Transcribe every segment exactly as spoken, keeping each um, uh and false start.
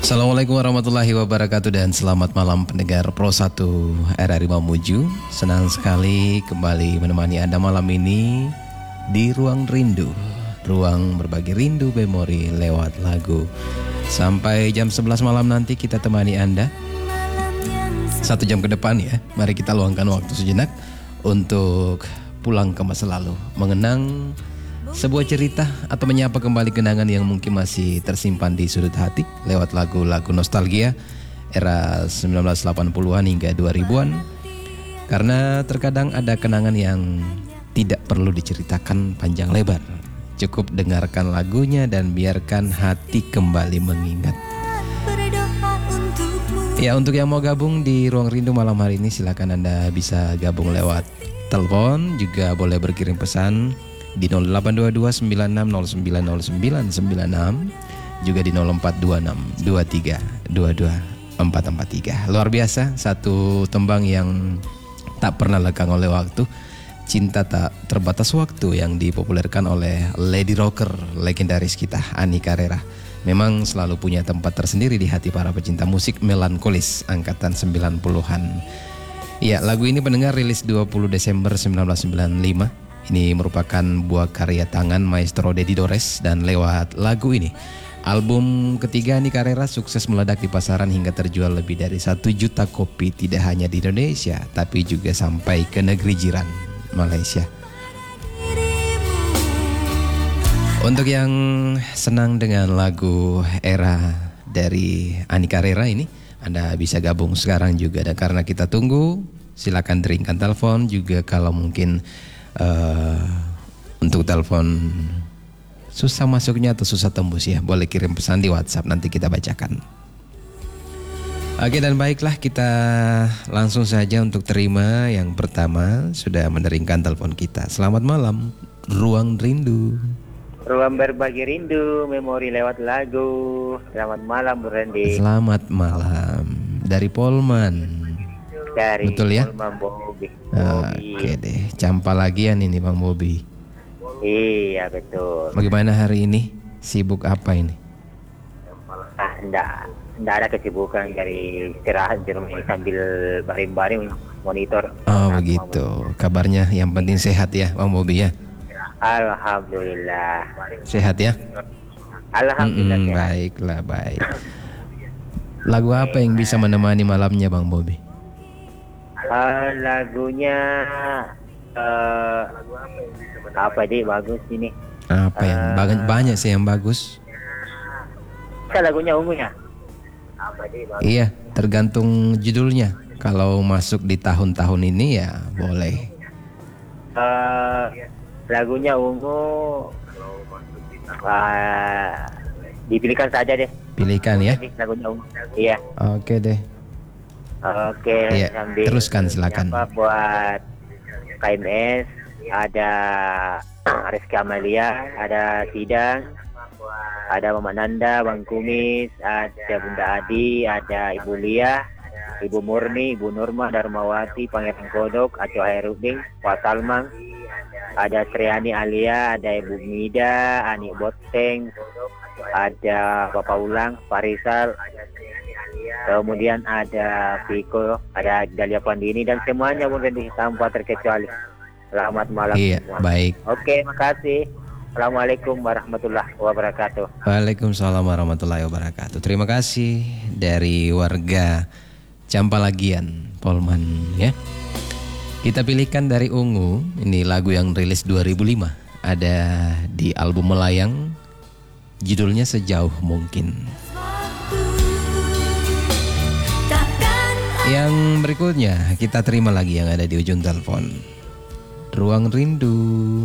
Assalamualaikum warahmatullahi wabarakatuh dan selamat malam pendengar Pro satu R R I Mamuju. Senang sekali kembali menemani Anda malam ini di Ruang Rindu. Ruang berbagi rindu memori lewat lagu. Sampai jam sebelas malam nanti kita temani Anda. Satu jam ke depan ya. Mari kita luangkan waktu sejenak untuk pulang ke masa lalu, mengenang sebuah cerita atau menyapa kembali kenangan yang mungkin masih tersimpan di sudut hati lewat lagu-lagu nostalgia era sembilan belas delapan puluhan hingga dua ribuan. Karena terkadang ada kenangan yang tidak perlu diceritakan panjang lebar. Cukup dengarkan lagunya dan biarkan hati kembali mengingat. Ya, untuk yang mau gabung di Ruang Rindu malam hari ini, silakan Anda bisa gabung lewat telepon, juga boleh berkirim pesan di nol delapan dua dua sembilan enam nol sembilan nol sembilan sembilan enam, juga di nol empat dua enam dua tiga dua dua empat empat tiga. Luar biasa, satu tembang yang tak pernah lekang oleh waktu, Cinta Tak Terbatas Waktu, yang dipopulerkan oleh lady rocker legendaris kita Ani Carrera. Memang selalu punya tempat tersendiri di hati para pecinta musik melankolis angkatan sembilan puluhan. Ya, lagu ini pendengar rilis dua puluh Desember sembilan belas sembilan puluh lima. Ini merupakan buah karya tangan Maestro Dedi Dores, dan lewat lagu ini album ketiga Ani Carrera sukses meledak di pasaran hingga terjual lebih dari satu juta kopi, tidak hanya di Indonesia tapi juga sampai ke negeri jiran Malaysia. Untuk yang senang dengan lagu era dari Ani Carrera ini, Anda bisa gabung sekarang juga, dan karena kita tunggu, silakan ringkan telepon juga. Kalau mungkin Uh, untuk telepon susah masuknya atau susah tembus ya, boleh kirim pesan di WhatsApp, nanti kita bacakan. Oke, dan baiklah, kita langsung saja untuk terima yang pertama. Sudah meneringkan telepon kita. Selamat malam, Ruang Rindu. Ruang berbagi rindu, memori lewat lagu. Selamat malam, Bu Randy. Selamat malam, dari Polman. Dari betul ya? Polman, Bobi. Oke deh, campa lagian ini Bang Bobi. Iya, betul. Bagaimana hari ini? Sibuk apa ini? Ah, enggak, enggak ada kesibukan, dari istirahat di rumah sambil baring-baring monitor. Oh begitu. Kabarnya yang penting sehat ya Bang Bobi ya? Alhamdulillah. Sehat ya? Alhamdulillah. Mm-mm, baiklah, baik. Lagu apa yang bisa menemani malamnya Bang Bobi? Uh, lagunya uh, apa deh bagus ini? Apa yang Uh, banyak banyak sih yang bagus. Bisa lagunya ungu ya? Apa deh bagus? Iya, tergantung judulnya. Kalau masuk di tahun-tahun ini ya boleh. Uh, lagunya ungu. Uh, dipilihkan saja deh. Pilihkan ya. Lagunya ungu. Iya. Oke deh. Oke, ya, sambil teruskan silakan. apa buat K M S, ada Rizky Amalia, ada Sidang, ada Mama Nanda, Bang Kumis, ada Bunda Adi, ada Ibu Lia, Ibu Murni, Ibu Nurma, Darmawati, Pangeran Kodok, Aco Hairudin, Pak Salmang, ada Triani Alia, ada Ibu Mida, Ani Boteng, ada Bapak Ulang, Pak Rizal, kemudian ada Piko, ada Dalia Pandini, dan semuanya mungkin tanpa terkecuali. Selamat malam. Iya, semua. baik. Oke, makasih. Assalamualaikum warahmatullahi wabarakatuh. Waalaikumsalam warahmatullahi wabarakatuh. Terima kasih dari warga Campalagian, Polman ya. Kita pilihkan dari Ungu, ini lagu yang rilis dua ribu lima. Ada di album Melayang, judulnya Sejauh Mungkin. Yang berikutnya kita terima lagi yang ada di ujung telepon. Ruang Rindu.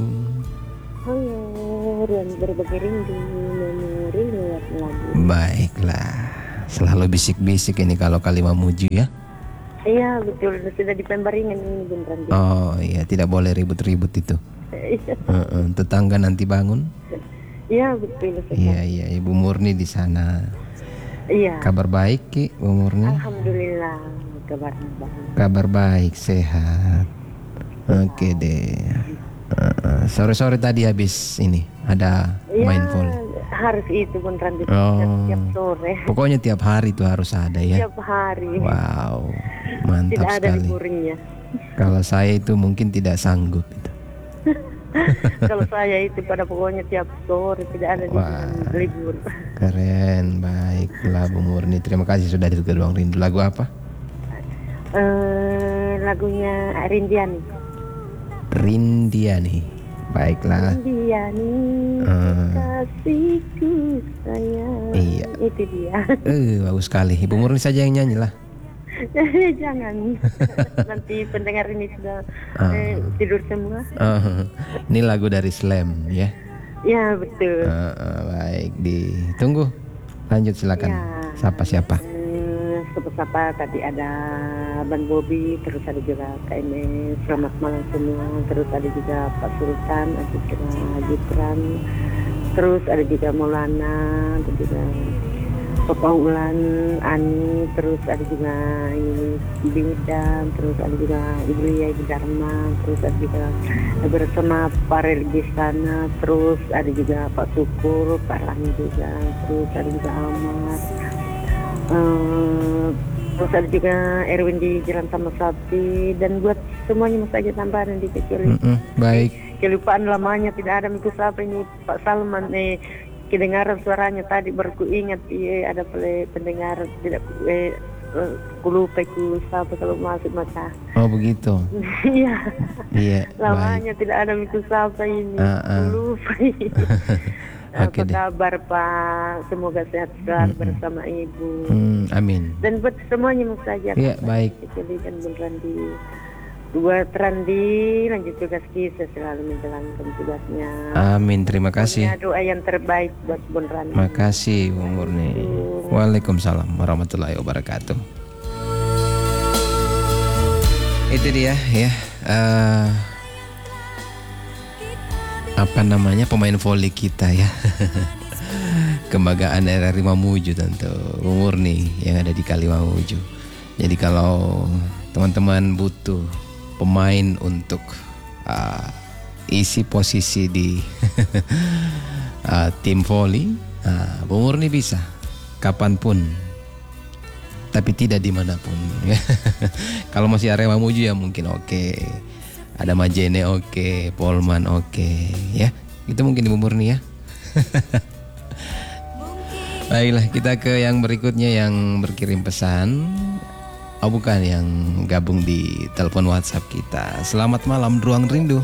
Halo, ruang berbagi rindu, memori lewat lagu. Baiklah, selalu bisik-bisik ini kalau kali Mamuju ya. Iya betul, sudah di Pembaringan ini beneran. Oh iya, tidak boleh ribut-ribut itu. Iya. Uh-uh, tetangga nanti bangun. Iya betul. Iya iya, Ibu Murni di sana. Iya. Kabar baik Ki, Bu Murni? Alhamdulillah, kabar baik. Kabar baik, sehat. Oke deh. Uh, sore-sore tadi habis ini ada Ya, main volley. harus itu beneran di Oh. tiap sore. Pokoknya tiap hari itu harus ada ya. Tiap hari. Wow, mantap Tidak ada sekali. liburnya. Kalau saya itu mungkin tidak sanggup itu. Kalau saya itu pada pokoknya tiap sore tidak ada Wah. libur. Keren, baiklah Bu Murni. Terima kasih sudah di Ruang Rindu. Lagu apa? Eh, lagunya Rindiani. Rindiani. Baiklah. Rindiani, Hmm. kasihku sayang. Iya. Itu dia. Eh, bagus sekali. Ibu Murni saja yang nyanyi lah. Jangan. Nanti pendengar ini sudah Ah. eh, tidur semua. Oh, ini lagu dari Slam ya. Ya betul. Ah, ah, baik, ditunggu. Lanjut silakan. Ya. Sapa siapa? Eh, Siapa tadi ada Bang Bobi, terus ada juga Kak Ines, selamat malam semua, terus ada juga Pak Sultan, ada juga Jitran, terus ada juga Maulana, ada juga Papa Ulan, Ani, terus ada juga ini Bidan, terus ada juga Ibu Lia, Ibu Dharma, terus ada juga bersama Pak Religi sana, terus ada juga Pak Syukur, Pak Rani juga, terus ada juga Ahmad. Uh, terus ada juga Erwin di Jalan Taman Sapi, dan buat semuanya mas aja tambahan yang dikecil. Mm-mm, baik. Kelupaan lamanya tidak ada mikus apa ini Pak Salman, eh kedengaran suaranya tadi baru ku ingat, iya ada pele pendengar tidak eh eh, ku lupa ku siapa kalau masuk mata. Oh begitu. Iya. Iya. Lamanya tidak ada mikus apa ini. Ah, ah. Ku lupa. Oke Apa deh. kabar Pak? Semoga sehat selalu Mm-mm. bersama Ibu. Hmm, amin. Dan buat semuanya mas saja. Iya, baik. Kecuali dan Bung Randi. Buat Randi lanjut tugas kita selalu menjalankan tugasnya. Amin. Terima kasih. Punya doa yang terbaik buat Bung Randi. Makasih Bu Murni. Waalaikumsalam warahmatullahi wabarakatuh. Itu dia ya. eh, apa namanya pemain voli kita ya. Kebanggaan R R I Mamuju tentu Bu Murni yang ada di Kali Mamuju. Jadi kalau teman-teman butuh pemain untuk uh, isi posisi di uh, tim voli, uh, Bu Murni bisa kapanpun, tapi tidak dimanapun. Kalau masih area Mamuju ya mungkin oke. Ada Majene oke, Polman oke, ya. Itu mungkin Ibu Murni ya. Baiklah, kita ke yang berikutnya yang berkirim pesan. Oh bukan, yang gabung di telepon WhatsApp kita. Selamat malam Ruang Rindu.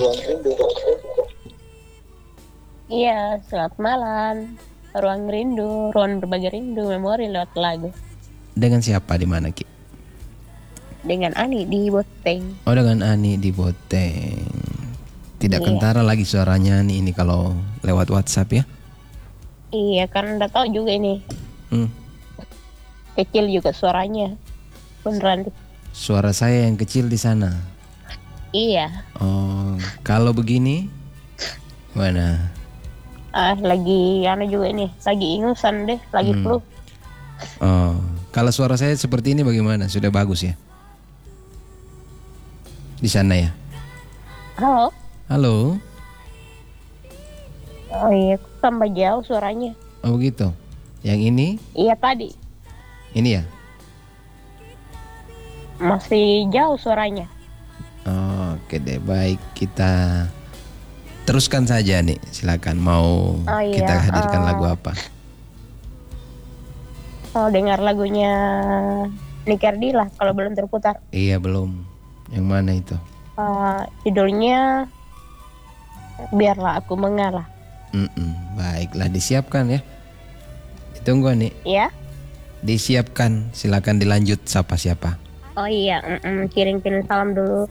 Iya, selamat malam. Ruang rindu, ruang berbagi rindu, memori lewat lagu. Dengan siapa di mana Ki? Dengan Ani di Boteng. Oh dengan Ani di Boteng. Tidak Iya. kentara lagi suaranya Ani ini kalau lewat WhatsApp ya. Iya, kan udah tahu juga ini. Hmm. Kecil juga suaranya. Beneran. Suara saya yang kecil di sana. Iya. Oh, kalau begini mana? Ah, lagi anu juga ini, lagi ingusan deh, lagi Hmm. flu. Oh, kalau suara saya seperti ini bagaimana? Sudah bagus ya? Di sana ya? Halo. Halo? Oh iya, kok tambah jauh suaranya. Oh begitu. Yang ini? Iya tadi Ini ya? masih jauh suaranya. Oh, oke deh, baik kita teruskan saja nih. Silakan mau Oh, iya, kita hadirkan eh. lagu apa? Kalau dengar lagunya Nikerdi lah, kalau belum terputar. Iya belum. Yang mana itu? Eh, judulnya Biarlah Aku Mengalah. Mm-mm, baiklah disiapkan ya. Ditunggu nih. Ya. Disiapkan. Silakan dilanjut siapa siapa. Oh iya, mm-mm, kirim-kirim salam dulu.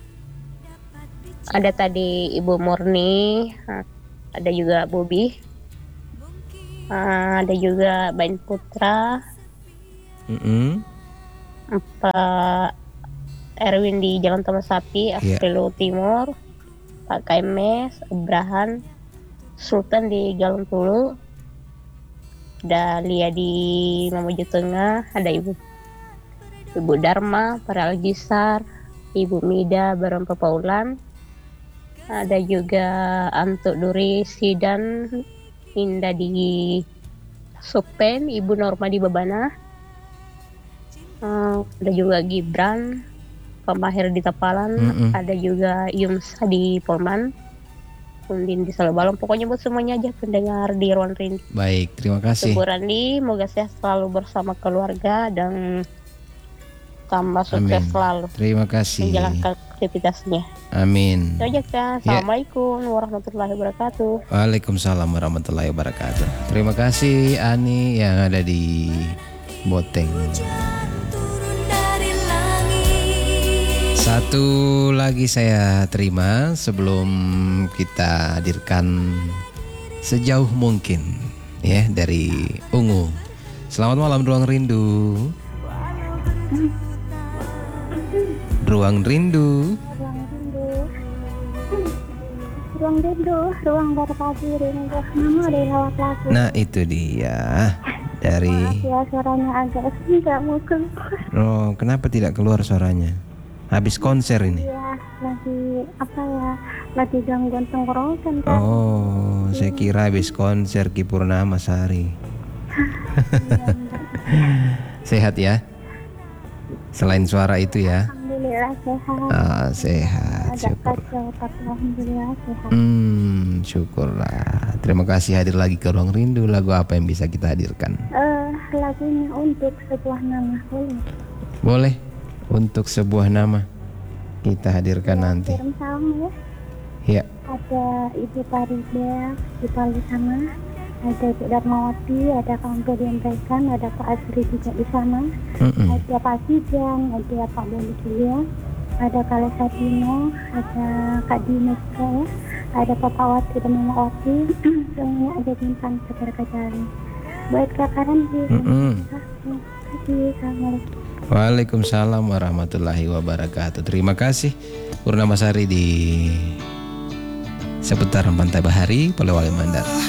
Ada tadi Ibu Murni, ah, ada juga Bobi, ah, ada juga Bain Putra, Mm-mm. Pak Erwin di Jalan Taman Sapi, Iya. Afrilu Timur, Pak Kaimes, Abrahan, Sultan di Galung Tulu, ada Lia di Mamuju Tengah, ada Ibu Ibu Dharma, para Algisar, Ibu Mida, Barang Papaulan, ada juga Antuk Duri Sidan, Indah di Sukten, Ibu Norma di Babana, uh, ada juga Gibran, Pak Mahir di Tapalan, Mm-mm. ada juga Yumsa di Polman, Undin di Solobalong. Pokoknya buat semuanya aja pendengar di Ruang Rindu. Baik, terima kasih. Syukur Randi, semoga sehat selalu bersama keluarga dan tambah sukses Amin. selalu Terima kasih. menjalankan aktivitasnya. Amin. Itu aja kan. Assalamualaikum warahmatullahi wabarakatuh. Waalaikumsalam warahmatullahi wabarakatuh. Terima kasih Ani yang ada di Boteng. Satu lagi saya terima sebelum kita hadirkan sejauh mungkin ya dari Ungu. Selamat malam Ruang Rindu. Ruang Rindu. Ruang rindu, ruang berbagi rindu. Mama ada lewat lagu. Nah itu dia dari. Ya suaranya agak nggak mau keluar. Oh kenapa tidak keluar suaranya? Habis konser ini. Ya lagi apa ya? Lagi gangguan tenggorokan kan. Oh saya kira habis konser Ki Purnama Sari. Sehat ya? Selain suara itu ya. Alhamdulillah sehat. Ah, sehat. Agak Syukur. kacau tapi alhamdulillah sehat. Hmm, syukurlah. Terima kasih hadir lagi ke Ruang Rindu. Lagu apa yang bisa kita hadirkan? Eh lagunya untuk sebuah nama boleh. Boleh. Untuk sebuah nama kita hadirkan nanti. Kirim salam ya. Ya. Ada Ibu Parida di Palu sana. Ada Bu Darmawati, ada Kang Gedian Rekan, ada Pak Asri juga di sana. Mm-mm. Ada Pak Sijan, ada Pak Boli Julia, ada Kale Satino, ada Kak Dina juga ya, ada Papa Wati dan Mama Wati, semuanya ada bintang secara kejari. Buat Kak Randy, Mm-mm. terima kasih. Assalamualaikum. Waalaikumsalam warahmatullahi wabarakatuh. Terima kasih Purnama Sari di seputaran Pantai Bahari, Polewali Mandar.